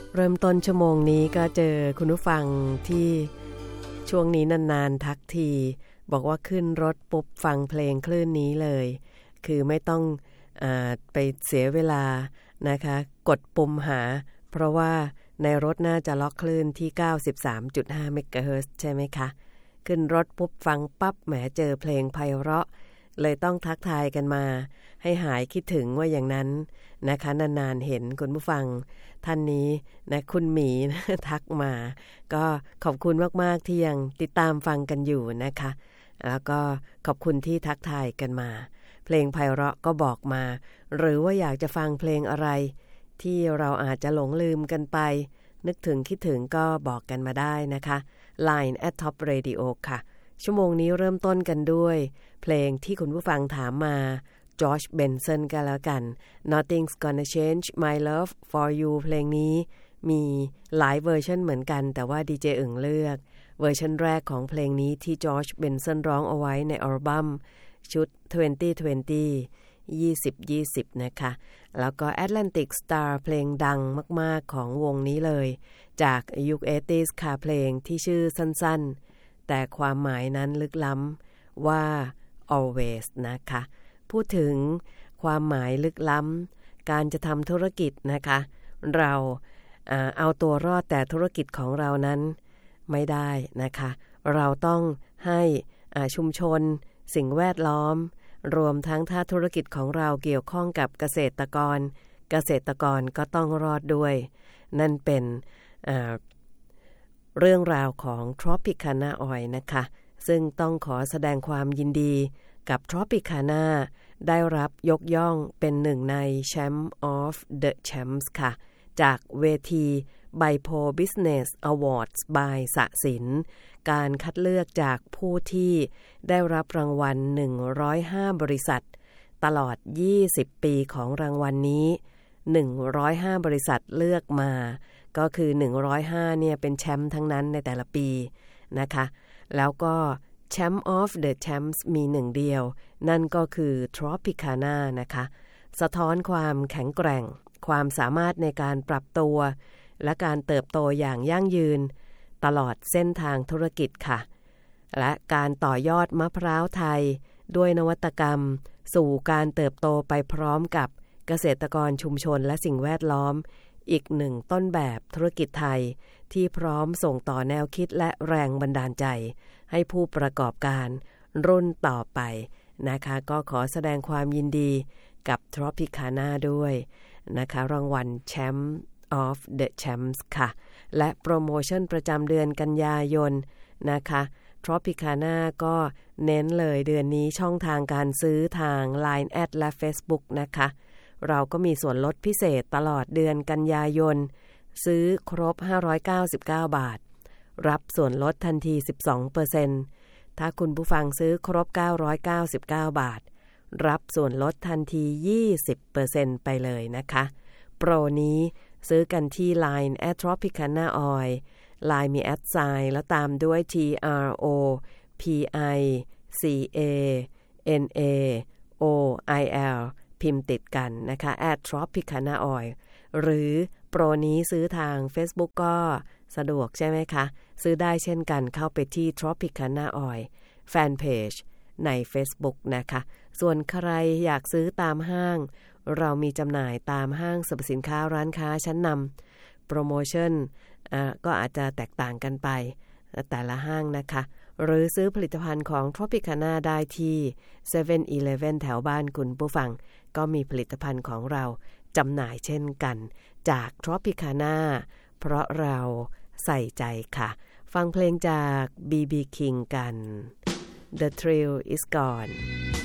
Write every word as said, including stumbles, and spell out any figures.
เริ่มต้นชั่วโมงนี้ก็เจอคุณผู้ฟังที่ช่วงนี้นานๆทักทีบอกว่าขึ้นรถปุ๊บฟังเพลงคลื่นนี้เลยคือไม่ต้องอ่าไปเสียเวลานะคะกดปุ่มหาเพราะว่าในรถน่าจะล็อกคลื่นที่ เก้าสิบสามจุดห้า เมกะเฮิรตซ์ใช่ไหมคะขึ้นรถปุ๊บฟังปั๊บแหมเจอเพลงไพเราะเลยต้องทักทายกันมาให้หายคิดถึงว่าอย่างนั้นนะคะนานๆเห็นคุณผู้ฟังท่านนี้นะคุณหมีนะทักมาก็ขอบคุณมากๆที่ยังติดตามฟังกันอยู่นะคะแล้วก็ขอบคุณที่ทักทายกันมาเพลงไพเราะก็บอกมาหรือว่าอยากจะฟังเพลงอะไรที่เราอาจจะหลงลืมกันไปนึกถึงคิดถึงก็บอกกันมาได้นะคะ ไลน์ แอท ท็อป เรดิโอ ค่ะชั่วโมงนี้เริ่มต้นกันด้วยเพลงที่คุณผู้ฟังถามมาจอร์จ เบนสันกันแล้วกัน Nothing's Gonna Change My Love For You เพลงนี้มีหลายเวอร์ชันเหมือนกันแต่ว่าดีเจอึ่งเลือกเวอร์ชันแรกของเพลงนี้ที่จอร์จ เบนสันร้องเอาไว้ในอัลบั้มชุดยี่สิบ ยี่สิบ ยี่สิบนะคะแล้วก็ Atlantic Star เพลงดังมากๆของวงนี้เลยจากยุค แปดสิบ ค่ะเพลงที่ชื่อสั้นๆแต่ความหมายนั้นลึกล้ำว่า always นะคะพูดถึงความหมายลึกล้ำการจะทำธุรกิจนะคะเราเอาตัวรอดแต่ธุรกิจของเรานั้นไม่ได้นะคะเราต้องให้ชุมชนสิ่งแวดล้อมรวมทั้งถ้าธุรกิจของเราเกี่ยวข้องกับเกษตรกรเกษตรกรก็ต้องรอดด้วยนั่นเป็นเรื่องราวของ Tropicana Oil นะคะซึ่งต้องขอแสดงความยินดีกับ Tropicana ได้รับยกย่องเป็นหนึ่งใน Champ of the Champs ค่ะจากเวที Bipo Business Awards by สศิลป์การคัดเลือกจากผู้ที่ได้รับรางวัลหนึ่งร้อยห้าบริษัทตลอดยี่สิบปีของรางวัลนี้หนึ่งร้อยห้าบริษัทเลือกมาก็คือหนึ่งร้อยห้าเนี่ยเป็นแชมป์ทั้งนั้นในแต่ละปีนะคะแล้วก็ Champ of the Champs มีหนึ่งเดียวนั่นก็คือ Tropicana นะคะสะท้อนความแข็งแกร่งความสามารถในการปรับตัวและการเติบโตอย่างยั่งยืนตลอดเส้นทางธุรกิจค่ะและการต่อยอดมะพร้าวไทยด้วยนวัตกรรมสู่การเติบโตไปพร้อมกับเกษตรกรชุมชนและสิ่งแวดล้อมอีกหนึ่งต้นแบบธุรกิจไทยที่พร้อมส่งต่อแนวคิดและแรงบันดาลใจให้ผู้ประกอบการรุ่นต่อไปนะคะก็ขอแสดงความยินดีกับ Tropicana ด้วยนะคะรางวัล Champ of the Champs ค่ะและโปรโมชั่นประจำเดือนกันยายนนะคะ Tropicana ก็เน้นเลยเดือนนี้ช่องทางการซื้อทาง ไลน์ แอด และ Facebook นะคะเราก็มีส่วนลดพิเศษตลอดเดือนกันยายนซื้อครบห้าร้อยเก้าสิบเก้าบาทรับส่วนลดทันที สิบสองเปอร์เซ็นต์ ถ้าคุณผู้ฟังซื้อครบเก้าร้อยเก้าสิบเก้าบาทรับส่วนลดทันที ยี่สิบเปอร์เซ็นต์ ไปเลยนะคะโปรนี้ซื้อกันที่ ไลน์ แอท Tropicana Oil ไลน์มีแอดไซน์แล้วตามด้วย ที อาร์ โอ พี ไอ ซี เอ เอ็น เอ โอ ไอ แอล พิมพ์ติดกันนะคะ แอท Tropicana Oil หรือโปรนี้ซื้อทาง Facebook ก็สะดวกใช่ไหมคะซื้อได้เช่นกันเข้าไปที่ Tropicana Oil Fanpage ใน Facebook นะคะส่วนใครอยากซื้อตามห้างเรามีจำหน่ายตามห้างสรรพสินค้าร้านค้าชั้นนำโปรโมชั่นก็อาจจะแตกต่างกันไปแต่ละห้างนะคะหรือซื้อผลิตภัณฑ์ของ Tropicana ได้ที่ เซเว่น อีเลฟเว่น แถวบ้านคุณผู้ฟังก็มีผลิตภัณฑ์ของเราจำหน่ายเช่นกันจาก Tropicana เพราะเราใส่ใจค่ะฟังเพลงจาก บี บี King กัน The Thrill Is Gone